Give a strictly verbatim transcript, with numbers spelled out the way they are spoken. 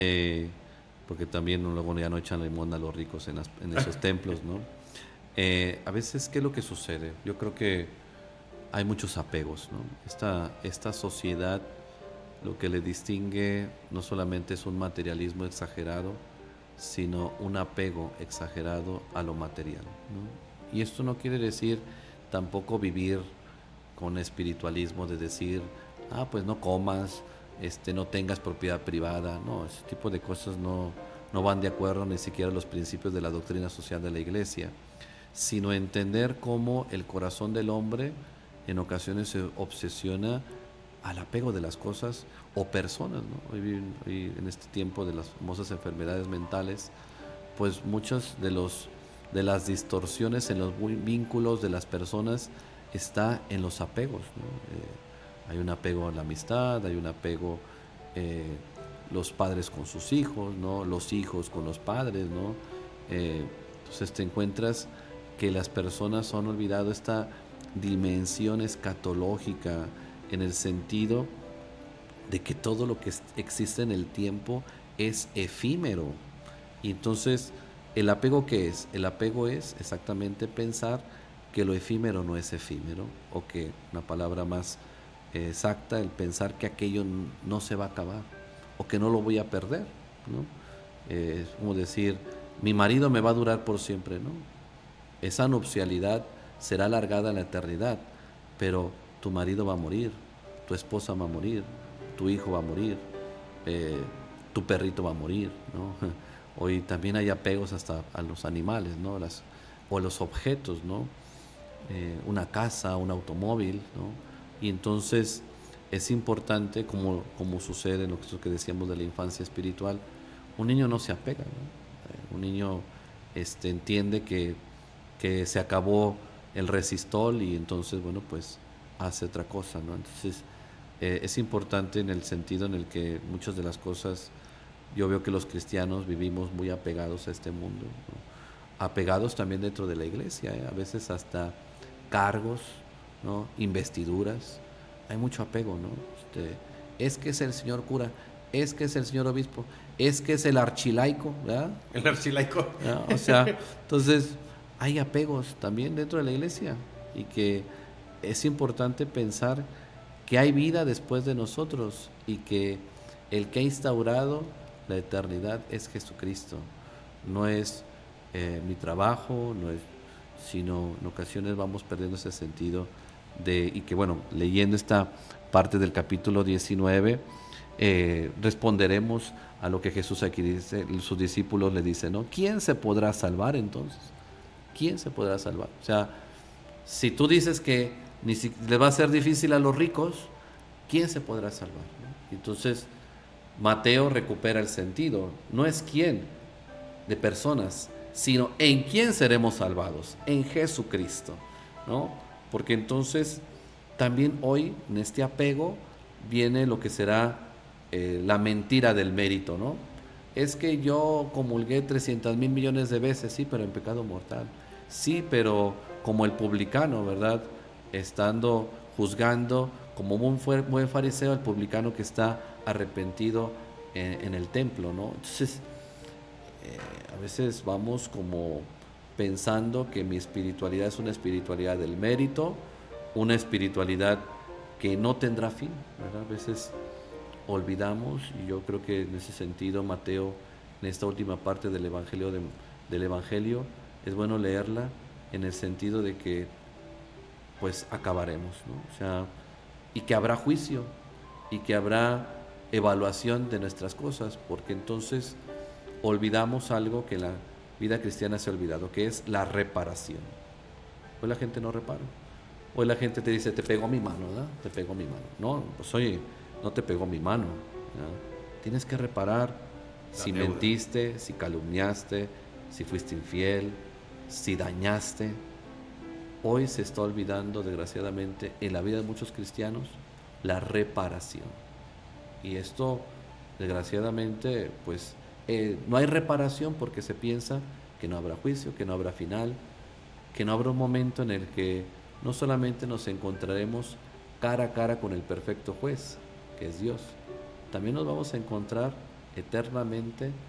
eh, porque también luego ya no echan limón a los ricos en, las- en esos templos, ¿no? Eh, a veces, ¿qué es lo que sucede? Yo creo que hay muchos apegos, ¿no? Esta, esta sociedad, lo que le distingue no solamente es un materialismo exagerado, sino un apego exagerado a lo material, ¿no? Y esto no quiere decir tampoco vivir con espiritualismo de decir, ah, pues no comas, este, no tengas propiedad privada. No, ese tipo de cosas no, no van de acuerdo ni siquiera a los principios de la doctrina social de la iglesia, sino entender cómo el corazón del hombre en ocasiones se obsesiona al apego de las cosas o personas, ¿no? Hoy, hoy en este tiempo de las famosas enfermedades mentales, pues muchas de los de las distorsiones en los vínculos de las personas está en los apegos, ¿no? Eh, hay un apego a la amistad, hay un apego, eh, los padres con sus hijos, ¿no? Los hijos con los padres, ¿no? Eh, entonces te encuentras que las personas han olvidado esta dimensión escatológica en el sentido de que todo lo que existe en el tiempo es efímero. Y entonces, ¿el apego qué es? El apego es exactamente pensar que lo efímero no es efímero, o que, una palabra más eh, exacta, el pensar que aquello no se va a acabar, o que no lo voy a perder, ¿no? Eh, es como decir, mi marido me va a durar por siempre, ¿no? Esa nupcialidad será alargada en la eternidad, pero tu marido va a morir, tu esposa va a morir, tu hijo va a morir, eh, tu perrito va a morir, ¿no? Hoy también hay apegos hasta a los animales, ¿no? Las, o a los objetos, ¿no? Eh, una casa, un automóvil, ¿no? Y entonces es importante, como, como sucede en lo que decíamos de la infancia espiritual, un niño no se apega, ¿no? Eh, un niño este, entiende que, que se acabó el resistol y entonces, bueno, pues hace otra cosa, ¿no? Entonces eh, es importante en el sentido en el que muchas de las cosas, yo veo que los cristianos vivimos muy apegados a este mundo, ¿no? Apegados también dentro de la iglesia, ¿eh? A veces hasta cargos, ¿no? Investiduras, hay mucho apego, ¿no? Este, es que es el señor cura, es que es el señor obispo, es que es el archilaico, ¿verdad? El archilaico. ¿Verdad? O sea, entonces hay apegos también dentro de la iglesia y que es importante pensar que hay vida después de nosotros y que el que ha instaurado la eternidad es Jesucristo, no es eh, mi trabajo, no es, sino en ocasiones vamos perdiendo ese sentido de, y que bueno, leyendo esta parte del capítulo diecinueve, eh, responderemos a lo que Jesús aquí dice, sus discípulos le dicen, ¿no? ¿Quién se podrá salvar entonces? ¿Quién se podrá salvar? O sea, si tú dices que ni si, le va a ser difícil a los ricos, ¿quién se podrá salvar? ¿No? Entonces, Mateo recupera el sentido. No es quién de personas, sino en quién seremos salvados, en Jesucristo, ¿no? Porque entonces también hoy en este apego viene lo que será eh, la mentira del mérito, ¿no? Es que yo comulgué trescientos mil millones de veces, sí, pero en pecado mortal. Sí, pero como el publicano, ¿verdad? Estando juzgando como un buen fariseo, el publicano que está arrepentido en, en el templo, ¿no? Entonces, eh, a veces vamos como pensando que mi espiritualidad es una espiritualidad del mérito, una espiritualidad que no tendrá fin, ¿verdad? A veces olvidamos, y yo creo que en ese sentido Mateo, en esta última parte del Evangelio, de, del Evangelio, es bueno leerla en el sentido de que pues acabaremos, ¿no? O sea, y que habrá juicio, y que habrá evaluación de nuestras cosas, porque entonces olvidamos algo que la vida cristiana se ha olvidado, que es la reparación. Hoy la gente no repara. Hoy la gente te dice, te pegó mi mano, ¿verdad? Te pegó mi mano. No, pues oye, no te pegó mi mano, ¿verdad? Tienes que reparar La si deuda. mentiste, si calumniaste, si fuiste infiel, si dañaste. Hoy se está olvidando, desgraciadamente, en la vida de muchos cristianos, la reparación. Y esto, desgraciadamente, pues eh, no hay reparación porque se piensa que no habrá juicio, que no habrá final, que no habrá un momento en el que no solamente nos encontraremos cara a cara con el perfecto juez, que es Dios, también nos vamos a encontrar eternamente